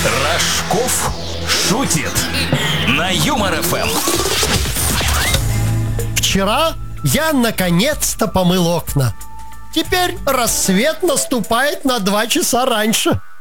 Рожков шутит на Юмор ФМ. Вчера я наконец-то помыл окна. Теперь рассвет наступает на 2 часа раньше.